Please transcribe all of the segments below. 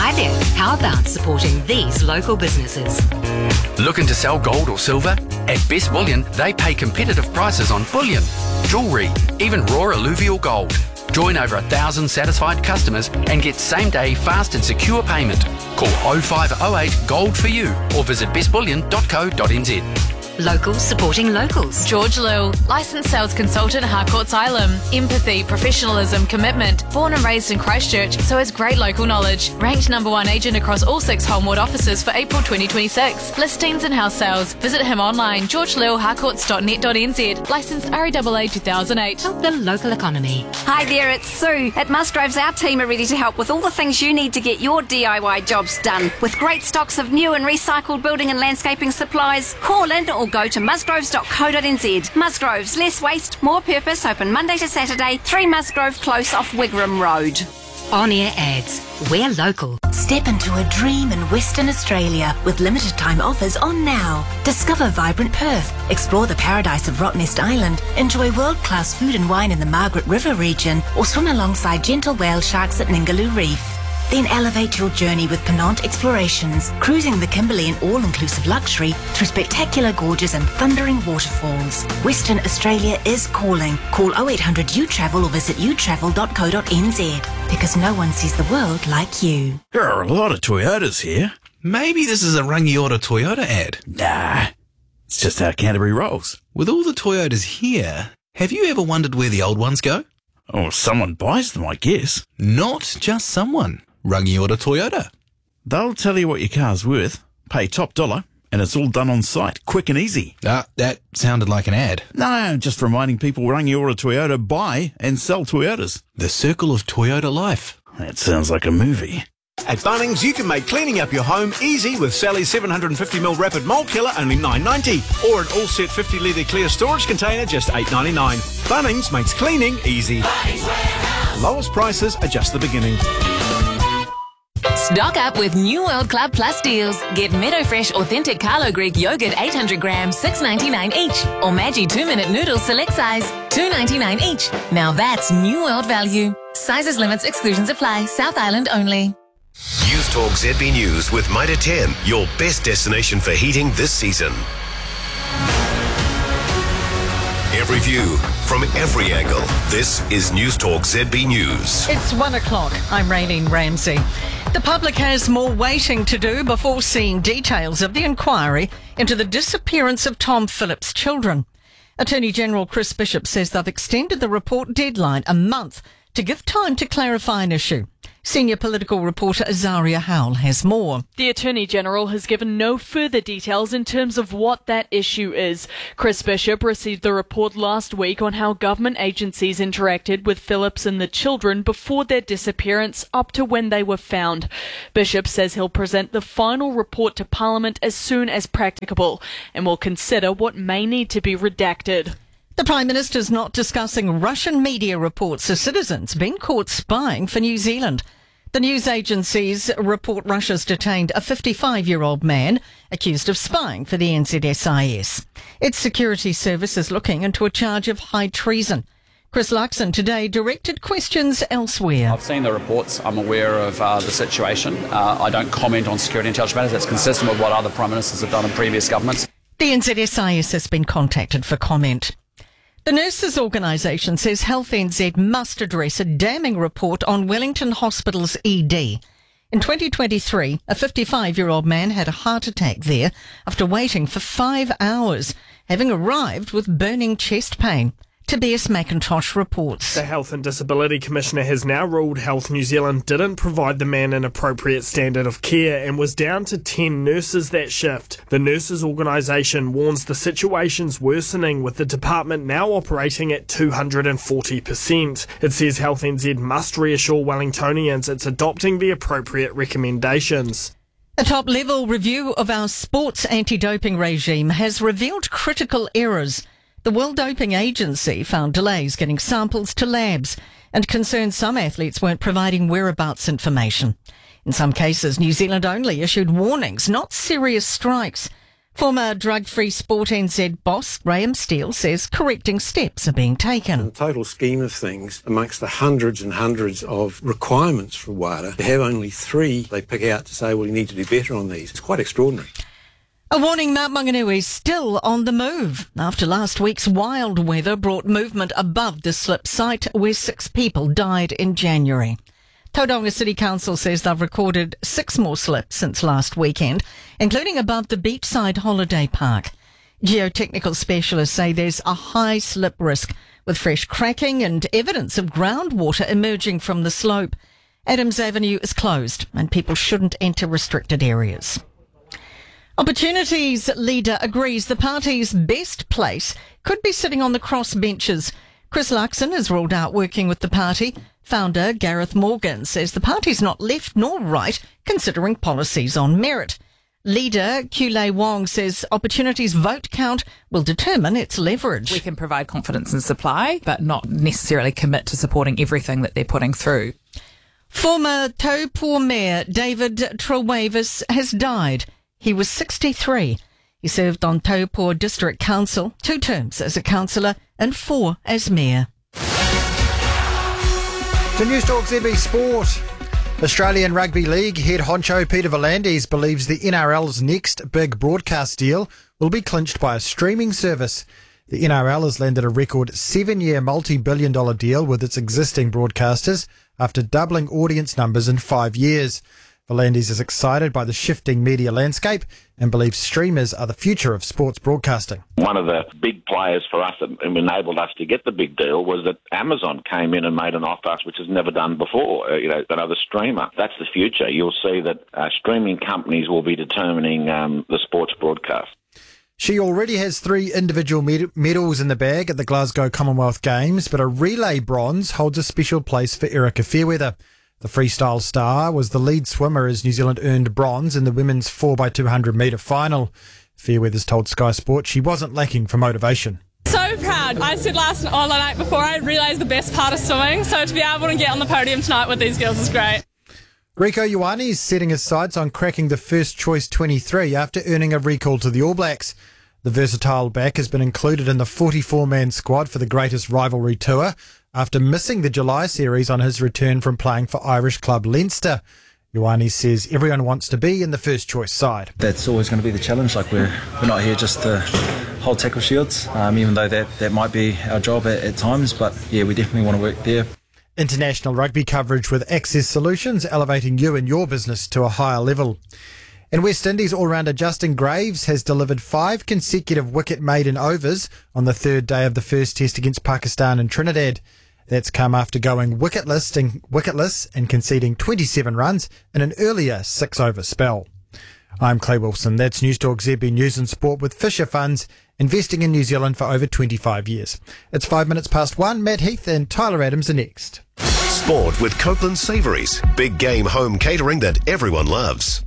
Hi there, how about supporting these local businesses? Looking to sell gold or silver? At Best Bullion, they pay competitive prices on bullion, jewellery, even raw alluvial gold. Join over 1,000 satisfied customers and get same-day fast and secure payment. Call 0508 Gold for you or visit bestbullion.co.nz. Locals supporting locals. George Lill, licensed sales consultant, Harcourt's Island. Empathy, professionalism, commitment. Born and raised in Christchurch, so has great local knowledge. Ranked #1 agent across all 6 Homewood offices for April 2026. Listings and house sales. Visit him online, georgelillharcourts.net.nz. Licensed REAA 2008. Help the local economy. Hi there, it's Sue. At Musgroves, our team are ready to help with all the things you need to get your DIY jobs done. With great stocks of new and recycled building and landscaping supplies, call in or go to musgroves.co.nz. Musgroves, less waste, more purpose, open Monday to Saturday, 3 Musgrove Close off Wigram Road. On-air ads. We're local. Step into a dream in Western Australia with limited time offers on now. Discover vibrant Perth, explore the paradise of Rottnest Island, enjoy world-class food and wine in the Margaret River region, or swim alongside gentle whale sharks at Ningaloo Reef. Then elevate your journey with Penant Explorations, cruising the Kimberley in all-inclusive luxury through spectacular gorges and thundering waterfalls. Western Australia is calling. Call 0800 U-Travel or visit utravel.co.nz because no one sees the world like you. There are a lot of Toyotas here. Maybe this is a Rangiora Toyota ad. Nah, it's just how Canterbury rolls. With all the Toyotas here, have you ever wondered where the old ones go? Oh, someone buys them, I guess. Not just someone. Rangiora Toyota. They'll tell you what your car's worth, pay top dollar, and it's all done on site, quick and easy. That sounded like an ad. No, just reminding people Rangiora Toyota buy and sell Toyotas. The circle of Toyota life. That sounds like a movie. At Bunnings, you can make cleaning up your home easy with Sally's 750ml Rapid Mold Killer, only $9.90. Or an all-set 50-litre clear storage container, just $8.99. Bunnings makes cleaning easy. Lowest prices are just the beginning. Stock up with New World Club Plus deals. Get Meadow Fresh Authentic Carlo Greek Yogurt 800 grams, $6.99 each. Or Maggi 2-minute noodles select size, $2.99 each. Now that's New World value. Sizes, limits, exclusions apply. South Island only. News Talk ZB News with Mitre 10, your best destination for heating this season. Every view from every angle. This is News Talk ZB News. It's 1 o'clock. I'm Raylene Ramsey. The public has more waiting to do before seeing details of the inquiry into the disappearance of Tom Phillips' children. Attorney General Chris Bishop says they've extended the report deadline a month to give time to clarify an issue. Senior political reporter Azaria Howell has more. The Attorney-General has given no further details in terms of what that issue is. Chris Bishop received the report last week on how government agencies interacted with Phillips and the children before their disappearance up to when they were found. Bishop says he'll present the final report to Parliament as soon as practicable and will consider what may need to be redacted. The Prime Minister's not discussing Russian media reports of citizens being caught spying for New Zealand. The news agencies report Russia's detained a 55-year-old man accused of spying for the NZSIS. Its security service is looking into a charge of high treason. Chris Luxon today directed questions elsewhere. I've seen the reports. I'm aware of the situation. I don't comment on security intelligence matters. That's consistent with what other Prime Ministers have done in previous governments. The NZSIS has been contacted for comment. The Nurses Organisation says Health NZ must address a damning report on Wellington Hospital's ED. In 2023, a 55-year-old man had a heart attack there after waiting for 5 hours, having arrived with burning chest pain. Tobias McIntosh reports. The Health and Disability Commissioner has now ruled Health New Zealand didn't provide the man an appropriate standard of care and was down to 10 nurses that shift. The Nurses Organisation warns the situation's worsening, with the department now operating at 240%. It says Health NZ must reassure Wellingtonians it's adopting the appropriate recommendations. A top-level review of our sports anti-doping regime has revealed critical errors. The World Doping Agency found delays getting samples to labs and concerned some athletes weren't providing whereabouts information. In some cases, New Zealand only issued warnings, not serious strikes. Former Drug-Free Sport NZ boss Graham Steele says correcting steps are being taken. In the total scheme of things, amongst the hundreds and hundreds of requirements for WADA, to have only 3 they pick out to say, well, you need to do better on these. It's quite extraordinary. A warning: Mount Maunganui is still on the move after last week's wild weather brought movement above the slip site where 6 people died in January. Tauranga City Council says they've recorded 6 more slips since last weekend, including above the beachside holiday park. Geotechnical specialists say there's a high slip risk with fresh cracking and evidence of groundwater emerging from the slope. Adams Avenue is closed and people shouldn't enter restricted areas. Opportunities leader agrees the party's best place could be sitting on the crossbenches. Chris Luxon has ruled out working with the party. Founder Gareth Morgan says the party's not left nor right, considering policies on merit. Leader Kulei Wong says Opportunity's vote count will determine its leverage. We can provide confidence in supply, but not necessarily commit to supporting everything that they're putting through. Former Taupō Mayor David Trewavis has died. He was 63. He served on Taupō District Council, 2 terms as a councillor and 4 as mayor. To News Talk ZB Sport. Australian Rugby League head honcho Peter V'landys believes the NRL's next big broadcast deal will be clinched by a streaming service. The NRL has landed a record 7-year multi-billion-dollar deal with its existing broadcasters after doubling audience numbers in 5 years. V'landys is excited by the shifting media landscape and believes streamers are the future of sports broadcasting. One of the big players for us that enabled us to get the big deal was that Amazon came in and made an offer which was never done before, another streamer. That's the future. You'll see that streaming companies will be determining the sports broadcast. She already has 3 individual medals in the bag at the Glasgow Commonwealth Games, but a relay bronze holds a special place for Erica Fairweather. The freestyle star was the lead swimmer as New Zealand earned bronze in the women's 4x200 metre final. Fairweather's told Sky Sport she wasn't lacking for motivation. So proud. I said last night before I realised the best part of swimming, so to be able to get on the podium tonight with these girls is great. Rieko Ioane is setting his sights on cracking the first choice 23 after earning a recall to the All Blacks. The versatile back has been included in the 44-man squad for the Greatest Rivalry Tour after missing the July series on his return from playing for Irish club Leinster. Ioane says everyone wants to be in the first choice side. That's always going to be the challenge. We're not here just to hold tackle shields, even though that might be our job at times. But yeah, we definitely want to work there. International rugby coverage with Access Solutions, elevating you and your business to a higher level. In West Indies, all-rounder Justin Graves has delivered 5 consecutive wicket-maiden overs on the 3rd day of the first test against Pakistan and Trinidad. That's come after going wicketless and conceding 27 runs in an earlier 6-over spell. I'm Clay Wilson. That's News Talk ZB News and Sport with Fisher Funds, investing in New Zealand for over 25 years. It's 5 minutes past 1. Matt Heath and Tyler Adams are next. Sport with Copeland Savouries. Big game home catering that everyone loves.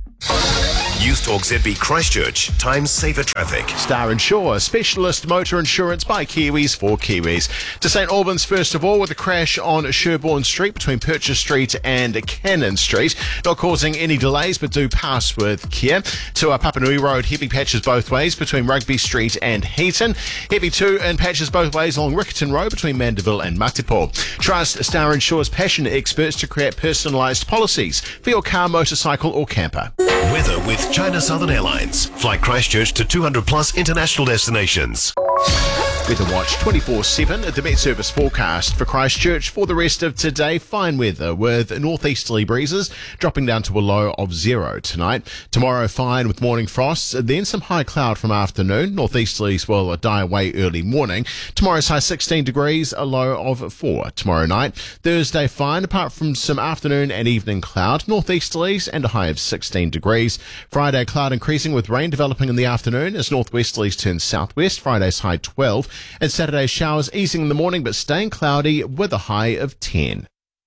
News Talk ZB Christchurch. Time saver traffic. Star Insure, specialist motor insurance by Kiwis for Kiwis. To St Albans first of all, with a crash on Sherbourne Street between Purchase Street and Cannon Street. Not causing any delays, but do pass with care. To Papanui Road, heavy patches both ways between Rugby Street and Heaton. Heavy too in patches both ways along Rickerton Road between Mandeville and Matipo. Trust Star Insure's passion experts to create personalised policies for your car, motorcycle or camper. Weather with China Southern Airlines. Fly Christchurch to 200 plus international destinations. Weather Watch 24/7 at the Met Service forecast for Christchurch for the rest of today. Fine weather with northeasterly breezes dropping down to a low of 0 tonight. Tomorrow fine with morning frosts, then some high cloud from afternoon. Northeasterlies will die away early morning. Tomorrow's high 16 degrees, a low of 4 tomorrow night. Thursday fine apart from some afternoon and evening cloud. Northeasterlies and a high of 16 degrees. Friday cloud increasing with rain developing in the afternoon as northwesterlies turn southwest. Friday's high 12. And Saturday showers easing in the morning but staying cloudy with a high of 10.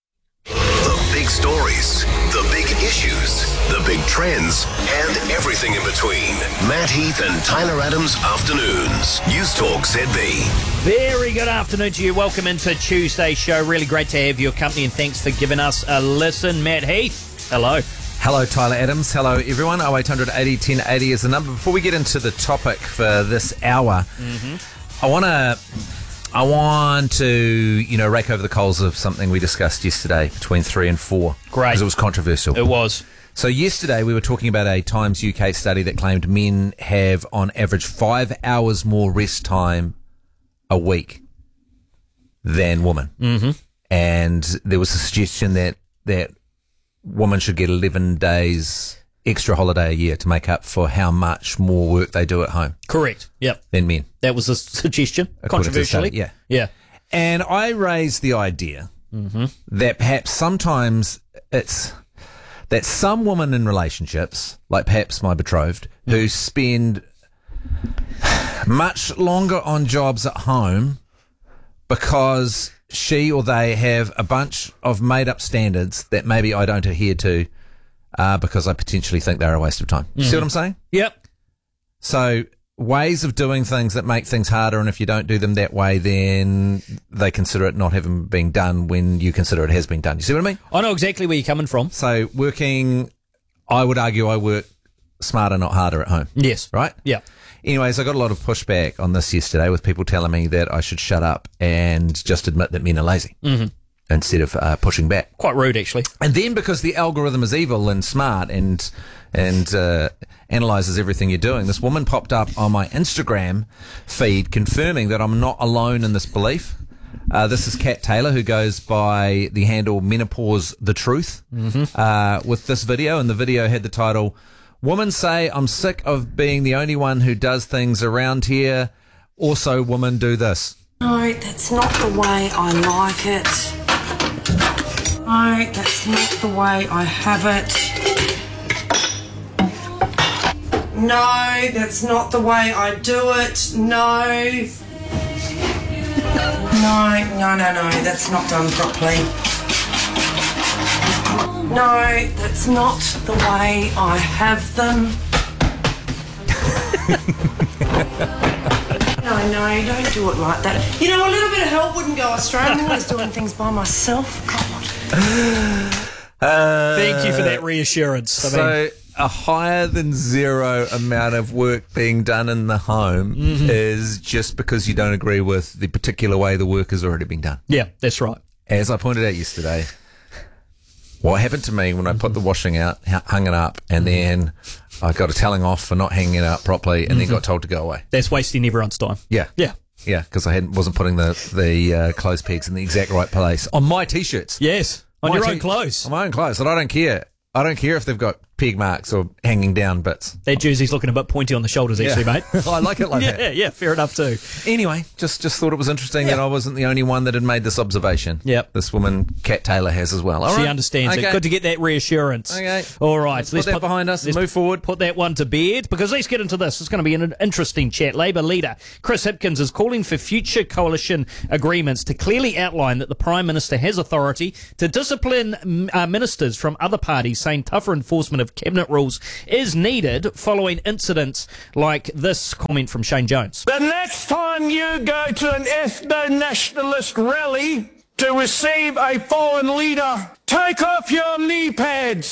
The big stories, the big issues, the big trends, and everything in between. Matt Heath and Tyler Adams Afternoons. News Talk ZB. Very good afternoon to you. Welcome into Tuesday's show. Really great to have your company and thanks for giving us a listen. Matt Heath, hello. Hello, Tyler Adams. Hello, everyone. 0800 80 1080 is the number. Before we get into the topic for this hour, I want to, rake over the coals of something we discussed yesterday between 3 and 4. Great. Because it was controversial. It was. So yesterday we were talking about a Times UK study that claimed men have on average 5 hours more rest time a week than women. Mm-hmm. And there was a suggestion that women should get 11 days extra holiday a year to make up for how much more work they do at home. Correct. Yep. Than men. That was the suggestion, According to the controversially. study, yeah. Yeah. And I raised the idea that perhaps sometimes it's that some women in relationships, like perhaps my betrothed, who spend much longer on jobs at home because she or they have a bunch of made-up standards that maybe I don't adhere to because I potentially think they're a waste of time. See what I'm saying? Yep. So ways of doing things that make things harder, and if you don't do them that way, then they consider it not having been done when you consider it has been done. You see what I mean? I know exactly where you're coming from. So I would argue I work smarter, not harder at home. Yes. Right? Yeah. Anyways, I got a lot of pushback on this yesterday with people telling me that I should shut up and just admit that men are lazy instead of pushing back. Quite rude, actually. And then because the algorithm is evil and smart and analyzes everything you're doing, this woman popped up on my Instagram feed confirming that I'm not alone in this belief. This is Kat Taylor, who goes by the handle Menopause the Truth, with this video, and the video had the title, "Women say I'm sick of being the only one who does things around here. Also, women do this." No, that's not the way I like it. No, that's not the way I have it. No, that's not the way I do it. No. No, that's not done properly. No, that's not the way I have them. No, don't do it like that. A little bit of help wouldn't go astray. I'm always doing things by myself. God. Thank you for that reassurance. A higher than zero amount of work being done in the home is just because you don't agree with the particular way the work has already been done. Yeah, that's right. As I pointed out yesterday, what happened to me when I put the washing out, hung it up, and then I got a telling off for not hanging it up properly, and then got told to go away. That's wasting everyone's time. Yeah. Yeah. Yeah, because I wasn't putting the clothes pegs in the exact right place on my T-shirts. Yes, on your own clothes. On my own clothes, and I don't care. I don't care if they've got peg marks or hanging down bits. That jersey's looking a bit pointy on the shoulders, actually, mate. I like it like that. Yeah, fair enough too. Anyway, just thought it was interesting that I wasn't the only one that had made this observation. Yep. This woman, Kat Taylor, has as well. All She right. understands it. Good to get that reassurance. Okay. All right. Let's put that behind us and move forward. Put that one to bed, because let's get into this. It's going to be an interesting chat. Labour leader Chris Hipkins is calling for future coalition agreements to clearly outline that the Prime Minister has authority to discipline ministers from other parties, saying tougher enforcement of cabinet rules is needed following incidents like this comment from Shane Jones. The next time you go to an ethno-nationalist rally to receive a foreign leader, take off your knee pads.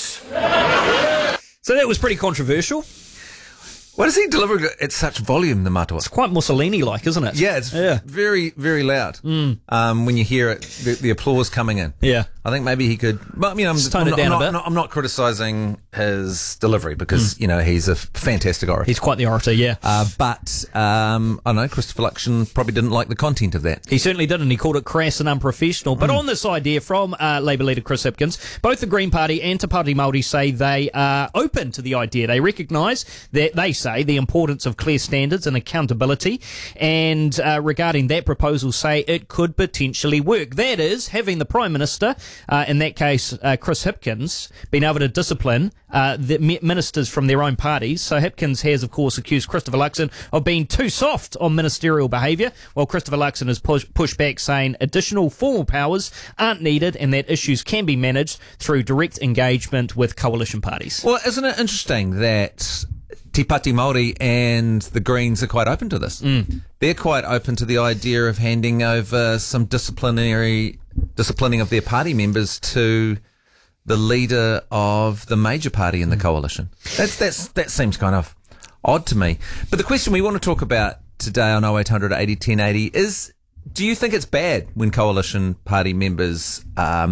So that was pretty controversial. Why does he deliver it at such volume, the matua? It's quite Mussolini-like, isn't it? Yeah, it's very, very loud. When you hear it, the applause coming in. Yeah. I think maybe he could... But, tone it down a bit. I'm not criticising his delivery because, he's a fantastic orator. He's quite the orator, yeah. But I don't know, Christopher Luxon probably didn't like the content of that. He certainly didn't. He called it crass and unprofessional. But on this idea from Labour leader Chris Hipkins, both the Green Party and Te Pāti Māori say they are open to the idea. They recognise that they say the importance of clear standards and accountability, and regarding that proposal say it could potentially work. That is, having the Prime Minister, in that case Chris Hipkins, being able to discipline the ministers from their own parties. So Hipkins has, of course, accused Christopher Luxon of being too soft on ministerial behaviour, while Christopher Luxon has pushed back, saying additional formal powers aren't needed and that issues can be managed through direct engagement with coalition parties. Well, isn't it interesting that Te Pāti Māori and the Greens are quite open to this? They're quite open to the idea of handing over some disciplining of their party members to the leader of the major party in the coalition. That seems kind of odd to me. But the question we want to talk about today on 0800 80 1080 is, do you think it's bad when coalition party members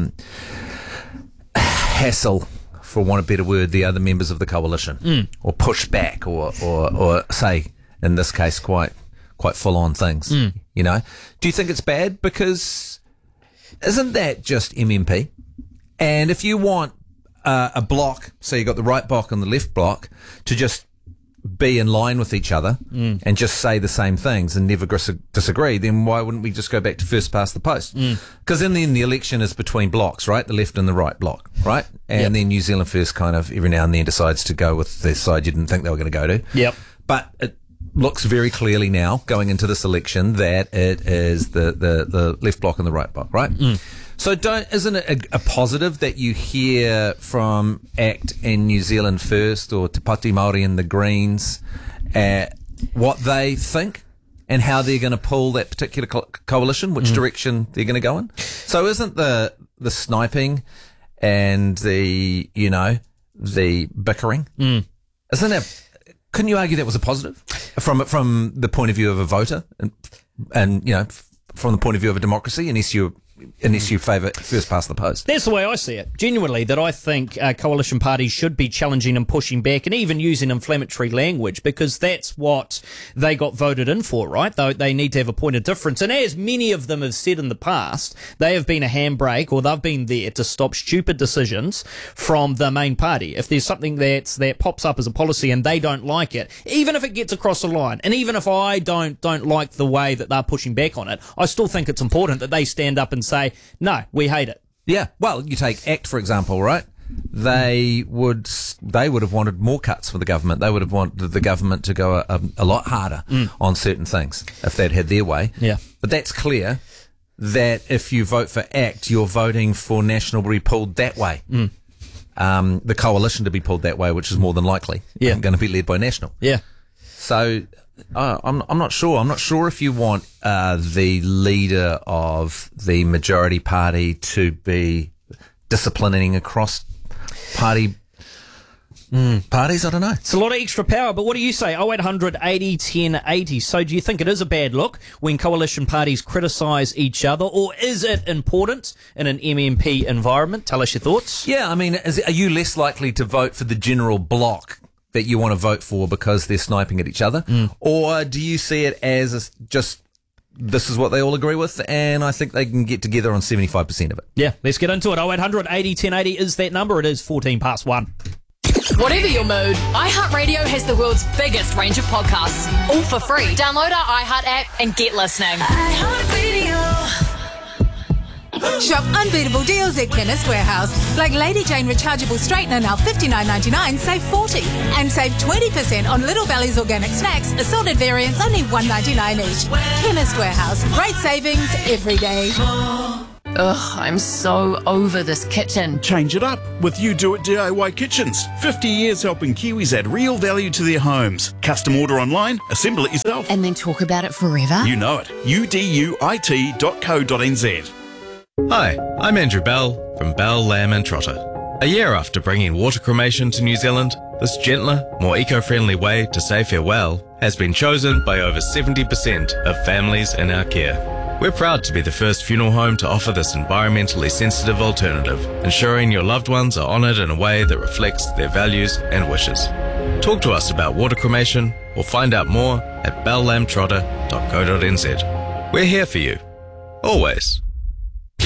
hassle, for want of a better word, the other members of the coalition, or push back, or say, in this case, quite full on things? You know, do you think it's bad? Because isn't that just MMP? And if you want a block, so you've got the right block and the left block, to just be in line with each other and just say the same things and never disagree, then why wouldn't we just go back to first past the post? Because in the end, the election is between blocks, right? The left and the right block, right? And then New Zealand First kind of every now and then decides to go with the side you didn't think they were going to go to. Yep. But it looks very clearly now, going into this election, that it is the left block and the right block, right? So isn't it a positive that you hear from ACT and New Zealand First, or Te Pāti Māori and the Greens, what they think and how they're going to pull that particular coalition, which direction they're going to go in? So isn't the sniping and the bickering, couldn't you argue that was a positive from the point of view of a voter and from the point of view of a democracy, unless you favour first past the post? That's the way I see it. Genuinely, that I think coalition parties should be challenging and pushing back and even using inflammatory language, because that's what they got voted in for, right? They need to have a point of difference. And as many of them have said in the past, they have been a handbrake, or they've been there to stop stupid decisions from the main party. If there's something that pops up as a policy and they don't like it, even if it gets across the line, and even if I don't like the way that they're pushing back on it, I still think it's important that they stand up and say, no, we hate it. Yeah. Well, you take ACT, for example, right? They would have wanted more cuts for the government. They would have wanted the government to go a lot harder on certain things if they'd had their way. Yeah. But that's clear that if you vote for ACT, you're voting for National to be pulled that way. The coalition to be pulled that way, which is more than likely going to be led by National. Yeah. So I'm not sure. I'm not sure if you want the leader of the majority party to be disciplining across party parties. I don't know. It's a lot of extra power, but what do you say? 0800 80 1080. So do you think it is a bad look when coalition parties criticise each other, or is it important in an MMP environment? Tell us your thoughts. Yeah, I mean, are you less likely to vote for the general block that you want to vote for because they're sniping at each other? Or do you see it as just this is what they all agree with, and I think they can get together on 75% of it? Yeah, let's get into it. 0800 80 1080 is that number. It is 14 past 1. Whatever your mood, iHeartRadio has the world's biggest range of podcasts, all for free. Download our iHeart app and get listening. Shop unbeatable deals at Chemist Warehouse. Like Lady Jane rechargeable straightener, now $59.99, save $40. And save 20% on Little Valley's organic snacks, assorted variants, only $1.99 each. Chemist Warehouse. Great savings every day. Ugh, I'm so over this kitchen. Change it up with You Do It DIY Kitchens. 50 years helping Kiwis add real value to their homes. Custom order online, assemble it yourself. And then talk about it forever? You know it. uduit.co.nz. Hi, I'm Andrew Bell from Bell, Lamb and Trotter. A year after bringing water cremation to New Zealand, this gentler, more eco-friendly way to say farewell has been chosen by over 70% of families in our care. We're proud to be the first funeral home to offer this environmentally sensitive alternative, ensuring your loved ones are honoured in a way that reflects their values and wishes. Talk to us about water cremation or find out more at belllambtrotter.co.nz. We're here for you, always.